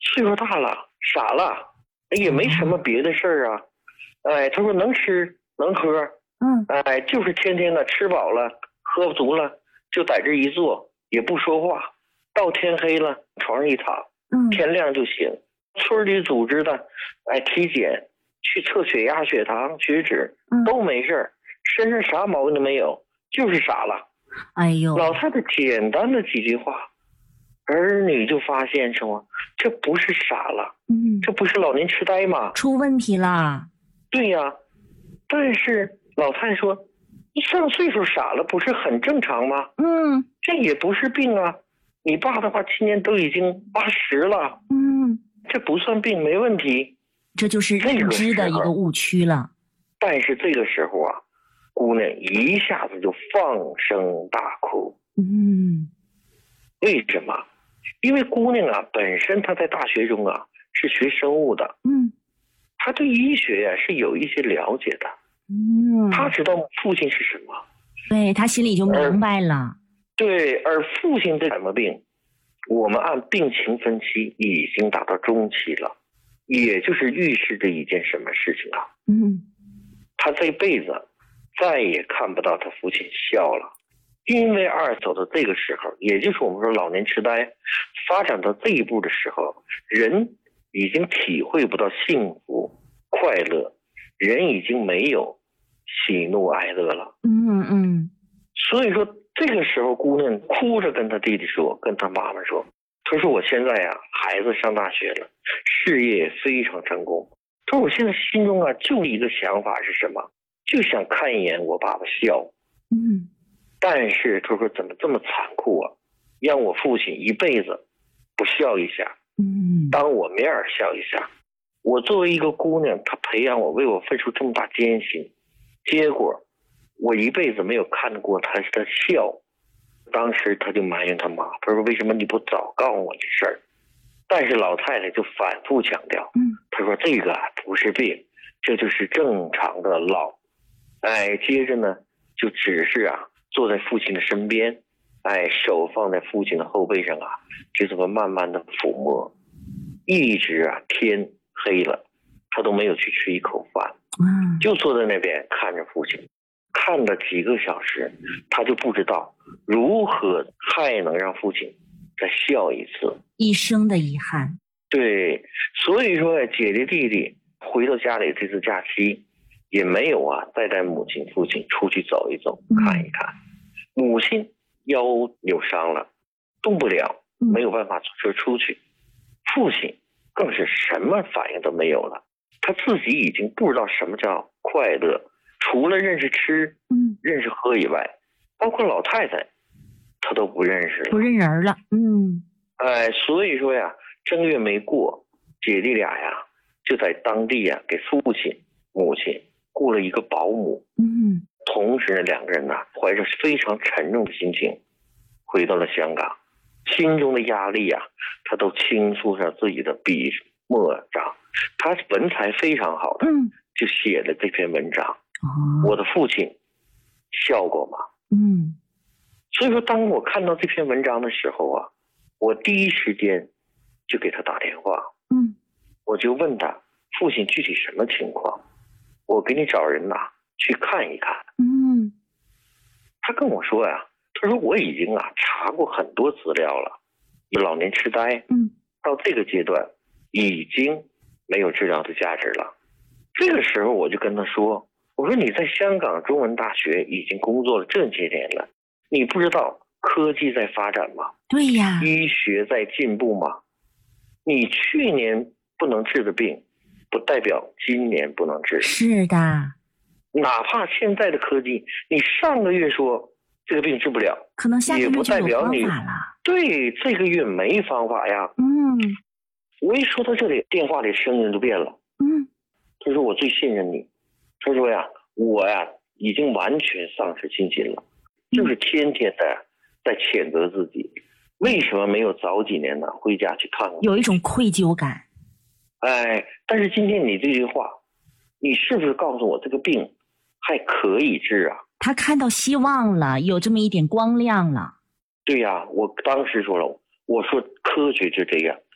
岁数大了，傻了，也没什么别的事儿啊。他说能吃能喝，就是天天的吃饱了喝足了，就在这一坐，也不说话，到天黑了床上一躺，天亮就醒。村里组织的体检，去测血压、血糖、血脂，都没事儿，身上啥毛病都没有，就是傻了。 哎呦， 老太太简单的几句话，儿女就发现什么？这不是傻了，这不是老年痴呆吗？ 出问题了。 对呀，但是老太太说，你上岁数傻了不是很正常吗？这也不是病啊。你爸的话今年都已经80了，这不算病，没问题。 这就是认知的一个误区了。 但是这个时候啊，姑娘一下子就放声大哭。为什么？因为姑娘啊，本身她在大学中啊是学生物的，她对医学呀是有一些了解的，她知道父亲是什么， 对，她心里就明白了。 对，而父亲这什么病，我们按病情分期已经达到中期了，也就是预示着一件什么事情啊？他这辈子再也看不到他父亲笑了。因为走到这个时候，也就是我们说老年痴呆发展到这一步的时候，人已经体会不到幸福快乐，人已经没有喜怒哀乐了。所以说这个时候姑娘哭着跟他弟弟说，跟他妈妈说，他说我现在呀孩子上大学了，事业非常成功，他说我现在心中啊就一个想法是什么，就想看一眼我爸爸笑。但是他说怎么这么残酷啊，让我父亲一辈子不笑一下，当我面笑一下。我作为一个姑娘，她培养我，为我付出这么大艰辛，结果我一辈子没有看过她的笑。当时他就埋怨他妈，他说为什么你不早告诉我这事儿？但是老太太就反复强调，他说这个不是病，这就是正常的老。接着呢就只是坐在父亲的身边，手放在父亲的后背上就这么慢慢的抚摸，一直天黑了，他都没有去吃一口饭，就坐在那边看着父亲，看了几个小时，他就不知道如何还能让父亲再笑一次， 一生的遗憾。 对，所以说姐姐弟弟回到家里这次假期也没有再带母亲父亲出去走一走，看一看。母亲腰扭伤了，动不了，没有办法坐车出去。父亲更是什么反应都没有了，他自己已经不知道什么叫快乐，除了认识吃认识喝以外，包括老太太他都不认识了， 不认人了。 所以说正月没过，姐弟俩就在当地给父亲母亲雇了一个保姆。同时呢两个人怀着非常沉重的心情回到了香港，心中的压力他都倾诉上自己的笔墨章。他文采非常好的，就写了这篇文章。我的父亲笑过吗？所以说当我看到这篇文章的时候我第一时间就给他打电话。我就问他父亲具体什么情况，我给你找人去看一看。他跟我说他说我已经查过很多资料了，老年痴呆到这个阶段已经没有治疗的价值了。这个时候我就跟他说，我说你在香港中文大学已经工作了这些年了，你不知道科技在发展吗？ 对呀， 医学在进步吗？你去年不能治的病不代表今年不能治。 是的， 哪怕现在的科技，你上个月说这个病治不了， 可能下个月就有也不代表你方法了。 对，这个月没方法呀。我一说到这里，电话里声音就变了。他说我最信任你，他说我已经完全丧失信心了，就是天天的在谴责自己，为什么没有早几年回家去看看， 有一种愧疚感。 但是今天你这句话，你是不是告诉我这个病还可以治啊？ 他看到希望了，有这么一点光亮了。 对呀，我当时说了，我说科学就这样，